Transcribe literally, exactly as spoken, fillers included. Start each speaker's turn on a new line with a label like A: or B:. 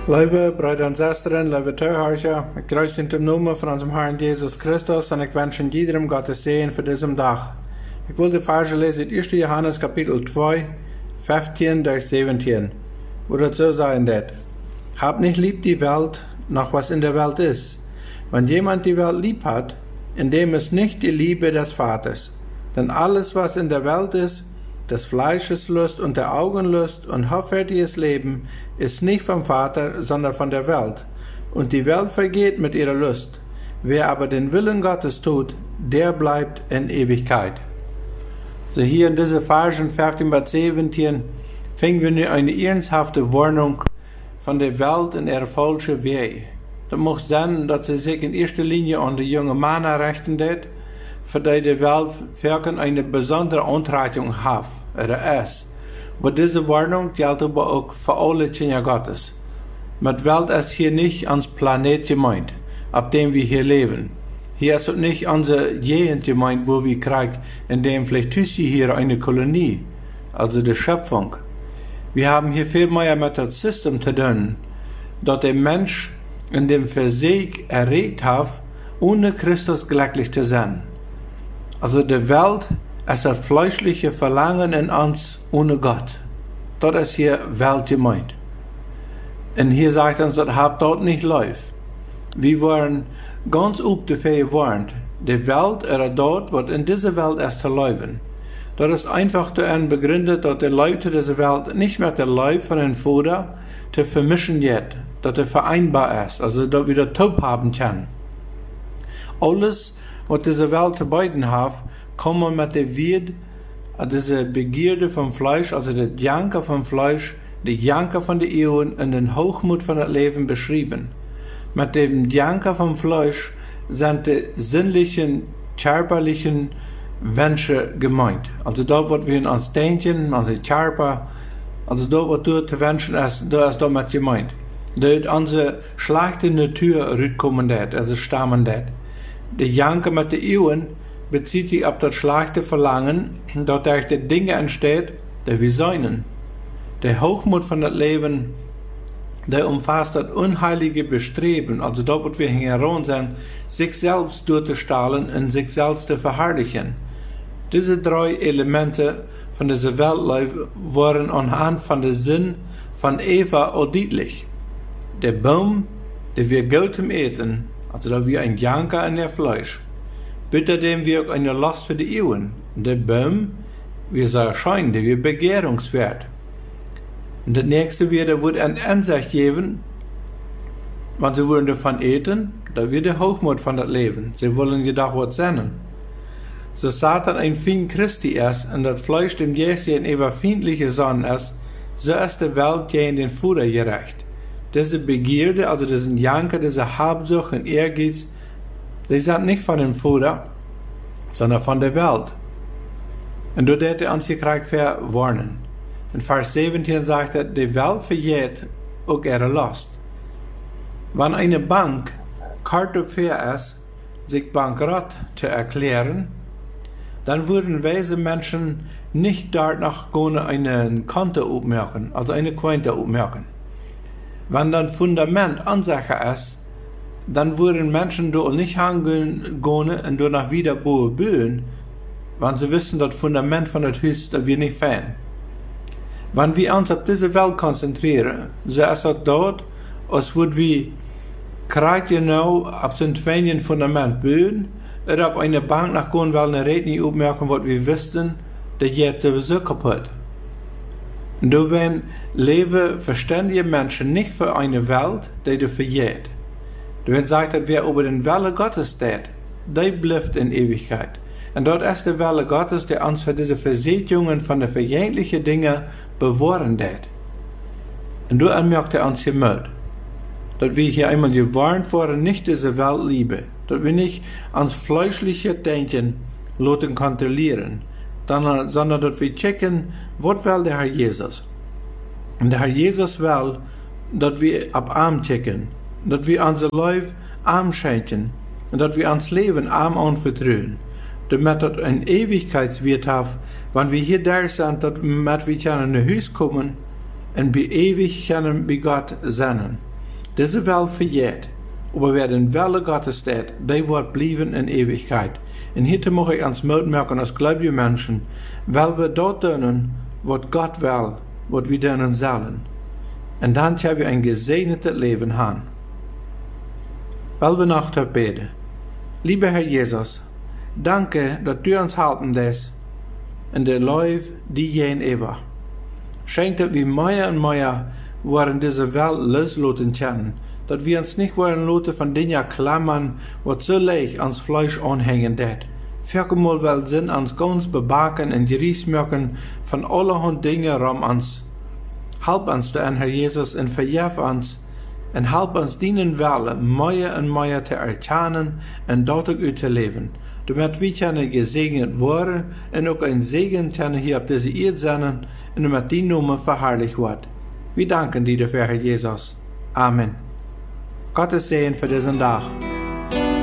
A: Lieve broeder en zusteren, lieve toehoorders, ik kruis in de naam van onze Herrn Jesus Christus en ik wens iedereen Gottes Segen für diesen Tag. Ich will die Verse lesen in erster Johannes Kapitel zwei, fünfzehn bis siebzehn, wo das so sein wird. Habt nicht lieb die Welt, noch was in der Welt ist. Wenn jemand die Welt lieb hat, in dem ist nicht die Liebe des Vaters. Denn alles, was in der Welt ist, des Fleisches Lust und der Augenlust und hoffärtiges Leben, ist nicht vom Vater, sondern von der Welt. Und die Welt vergeht mit ihrer Lust. Wer aber den Willen Gottes tut, der bleibt in Ewigkeit. So hier in diese Versen fünfzehn bis siebzehn finden wir nun eine ernsthafte Warnung von der Welt in ihrer falschen Weg. Das muss sein, dass sie sich in erster Linie an die junge Männer richten wird, für die die Welt wirklich eine besondere Anreichung hat, oder ist. Aber diese Warnung gilt aber auch für alle Kinder Gottes. Mit Welt ist hier nicht ans Planet gemeint, auf dem wir hier leben. Hier ist auch nicht unsere Gegend gemeint, wo wir kriegen, in dem vielleicht ist hier eine Kolonie, also die Schöpfung. Wir haben hier viel mehr mit dem System zu tun, dass der Mensch in dem Physik erregt hat, ohne Christus glücklich zu sein. Also die Welt ist das fleischliche Verlangen in uns ohne Gott. Das ist hier Welt gemeint. Und hier sagt uns, das habt dort nicht läuft. Wir waren ganz up dafür gewarnt. Die Welt oder dort, was in dieser Welt ist zu leben. Das ist einfach daran begründet, dass die Leute dieser Welt nicht mit der Leib von den Vater zu vermischen wird, dass er vereinbar ist, also dass wir das Taub haben können. Alles, was diese Welt zu beiden hat, kann man mit der Wird, diese Begierde vom Fleisch, also der Janker vom Fleisch, die Janker von der Ehren und den Hochmut von dem Leben beschrieben. Mit dem Janker vom Fleisch sind die sinnlichen, körperlichen Wünsche gemeint. Also da, was wir uns denken, also Körper, also da, was du zu wünschen ist, da ist damit gemeint. Da ist unsere schlechte Natur rückkommen, also stammen. Der Janker mit den Ehren bezieht sich auf das schlechte Verlangen, dass durch die Dinge entsteht, die wir seinen. Der Hochmut von das Leben, der umfasst das unheilige Bestreben, also dort, wo wir heran sind, sich selbst durchzustahlen und sich selbst zu verherrlichen. Diese drei Elemente von dieser Welt waren anhand von der Sinn von Eva auch deutlich. Der Baum, der wir gut zum Eten, also da wir ein Janker in der Fleisch, bitte dem wir auch eine Last für die Ehren. Der Baum, wie es erscheint, der wir begehrungswert. Und das nächste wird, er wird ein Ansicht geben, wenn sie wollen davon eten, da wird der Hochmut von das Leben. Sie wollen jedoch was sehen. So Satan ein Feind Christi ist und das Fleisch dem Jesu ein überfindliche Sohn ist, so ist die Welt gegen den Vater gerecht. Diese Begierde, also diesen Janker, diese Habsucht und Ehrgeiz, die sind nicht von dem Vater, sondern von der Welt. Und dort hat er uns gekriegt verwarnen. In Vers siebzehn sagt er, die Welt vergeht auch ihre Lust. Wenn eine Bank kart dafür ist, sich bankrott zu erklären, dann würden weise Menschen nicht dort noch ein Konto aufmachen, also eine Quinte aufmachen. Wenn dann Fundament unsicher ist, dann würden Menschen dort nicht hingehen und dort nach wieder bauen, wenn sie wissen, das Fundament von das Haus, das wir nicht finden. Wenn wir uns auf diese Welt konzentrieren, so ist es dort, als würden wir gerade genau auf so ein Fundament bauen, oder auf eine Bank nach gehen, weil eine Redning aufmerken, was wir wissen, der geht sowieso kaputt. Und da werden leben verständige Menschen nicht für eine Welt, die du vergeht. Da werden sagt, dass wer über den Wille Gottes steht, der bleibt in Ewigkeit. Und dort ist der Wille Gottes, der uns für diese Versicherungen von den vergänglichen Dingen bewahren wird. Und da merkt er uns gemüt, dass wir hier einmal gewarnt wurden, nicht diese Welt lieben, dass wir nicht ans fleischliche Denken lassen kontrollieren, sondern dass wir checken, was will der Herr Jesus. Und der Herr Jesus will, dass wir ab Arm checken, dass wir unser Leben arm schenken und dass wir uns Leben arm anvertrauen, damit das ein Ewigkeitswert hat, wenn wir hier da sind, dass wir in ein Haus kommen und wir ewig können bei Gott sein. Diese Welt vergeht, aber wer den Welle Gottes steht, der wird bleiben in Ewigkeit. Und heute mag ich ans Mut merken als gläubige Menschen, weil wir dort tun, was Gott will, was wir tun sollen. Und dann können wir ein gesegnetes Leben haben. Weil wir noch beten. Lieber Herr Jesus, danke, dass du uns halten lässt in der Läufe, die gehen ewig. Schenk, dass wir mehr und mehr wollen diese Welt loslassen können, dass wir uns nicht wollen lassen von Dingen klammern, was so leicht ans Fleisch anhängen det. Vielmal will Sinn uns ganz bebaken und geries merken von allerhand Dingen rum uns. Help uns dann, Herr Jesus, und vergif uns, und help uns dienen Welle mehr und mehr zu erkennen und dort auch zu leben, damit wir können gesegnet werden und auch ein Segen können hier auf diese Erde sein und damit die Nummer verherrlicht wird. Wir danken dir dafür, Herr Jesus. Amen. Gottes Segen für diesen Tag.